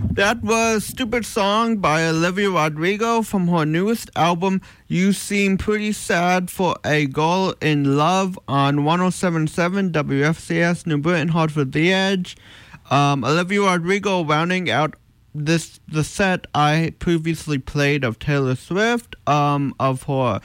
That was Stupid Song by Olivia Rodrigo from her newest album, You Seem Pretty Sad for a Girl in Love on 107.7 WFCS New Britain, Hartford The Edge. Olivia Rodrigo rounding out the set I previously played of Taylor Swift, of her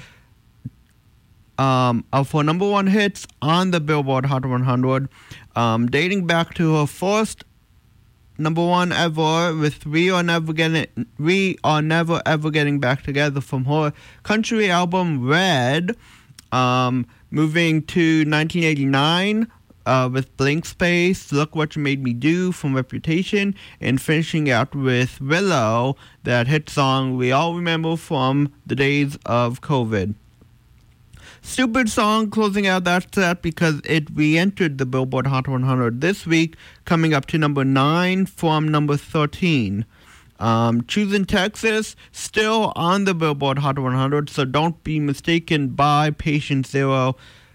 number one hits on the Billboard Hot 100, dating back to her first number one ever with We Are Never Ever Getting Back Together from her country album Red, moving to 1989 with Blank Space, Look What You Made Me Do from Reputation, and finishing out with Willow, that hit song we all remember from the days of COVID. Stupid Song closing out that set because it re-entered the Billboard Hot 100 this week, coming up to number 9 from number 13. Choosing Texas, still on the Billboard Hot 100, so don't be mistaken by Patient Zero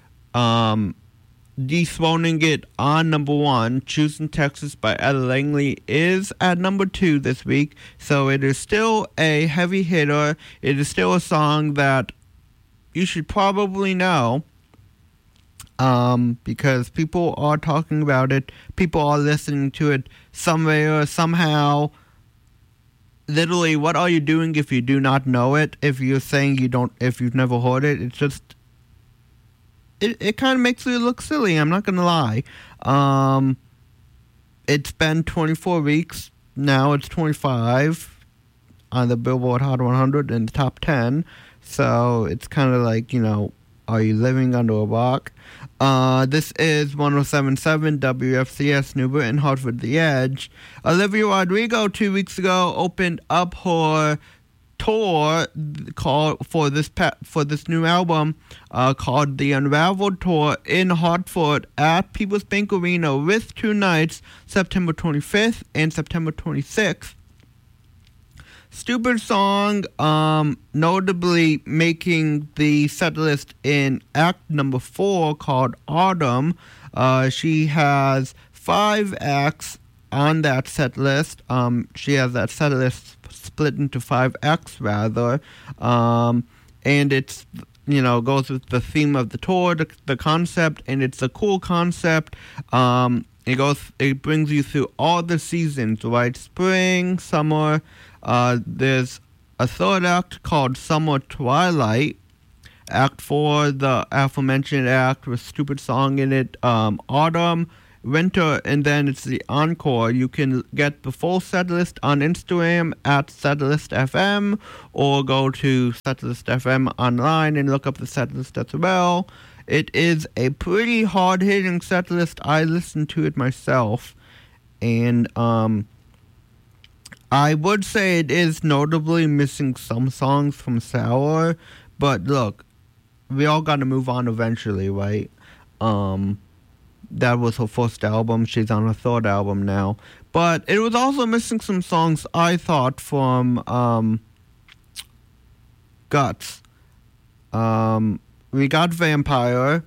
dethroning it on number 1. Choosing Texas by Ella Langley is at number 2 this week, so it is still a heavy hitter. It is still a song that you should probably know, because people are talking about it, people are listening to it somewhere, somehow. Literally, what are you doing if you do not know it? If you're saying if you've never heard it, it's just, it kind of makes you look silly, I'm not gonna lie. It's been 24 weeks, now it's 25 on the Billboard Hot 100 in the top 10. So it's kind of like, are you living under a rock? This is 107.7 WFCS New Britain, Hartford The Edge. Olivia Rodrigo 2 weeks ago opened up her tour for this new album called the Unraveled Tour in Hartford at People's Bank Arena with 2 nights, September 25th and September 26th. Stupid Song, notably making the set list in act number 4 called Autumn. She has 5 acts on that set list. She has that set list split into 5 acts rather. And it's, goes with the theme of the tour, the concept, and it's a cool concept. It brings you through all the seasons, right? Spring, summer. There's a third act called Summer Twilight. Act 4, the aforementioned act with Stupid Song in it. Autumn, Winter, and then it's the encore. You can get the full set list on Instagram at SetlistFM, or go to SetlistFM online and look up the set list as well. It is a pretty hard-hitting set list. I listened to it myself, and I would say it is notably missing some songs from Sour, but look, we all got to move on eventually, right? That was her first album. She's on her third album now. But it was also missing some songs, I thought, from Guts. We got Vampire.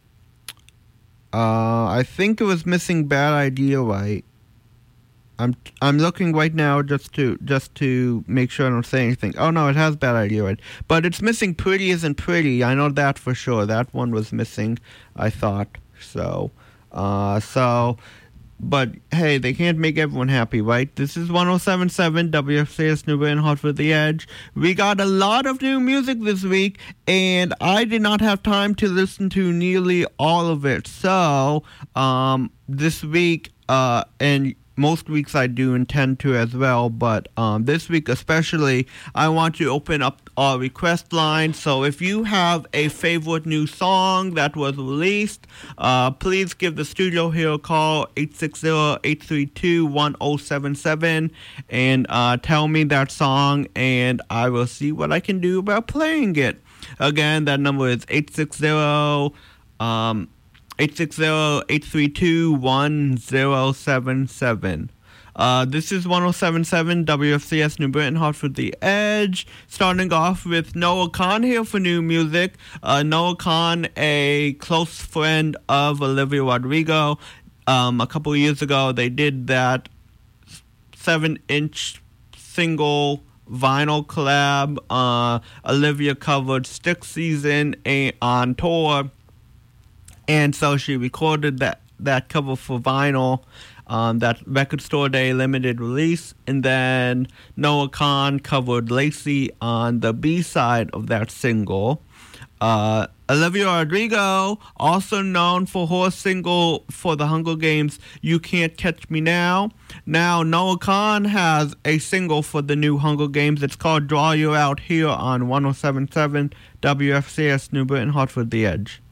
I think it was missing Bad Idea, right? I'm looking right now just to make sure I don't say anything. Oh no, it has Bad Idea, right? But it's missing Pretty Isn't Pretty. I know that for sure. That one was missing, I thought. But hey, they can't make everyone happy, right? This is 107.7 WFCS New Britain, Hartford The Edge. We got a lot of new music this week, and I did not have time to listen to nearly all of it. So, this week, and most weeks I do intend to as well, but this week especially, I want to open up our request line. So if you have a favorite new song that was released, please give the studio here a call, 860-832-1077, and tell me that song, and I will see what I can do about playing it. Again, that number is 860-832-1077. This is 107.7 WFCS New Britain, Hartford The Edge. Starting off with Noah Kahan here for new music. Noah Kahan, a close friend of Olivia Rodrigo. A couple years ago, they did that 7-inch single vinyl collab. Olivia covered Stick Season on tour, and so she recorded that cover for vinyl, that Record Store Day limited release. And then Noah Kahan covered Lacey on the B-side of that single. Olivia Rodrigo, also known for her single for the Hunger Games, You Can't Catch Me Now. Now, Noah Kahan has a single for the new Hunger Games. It's called Draw You Out here on 107.7 WFCS New Britain, Hartford, The Edge.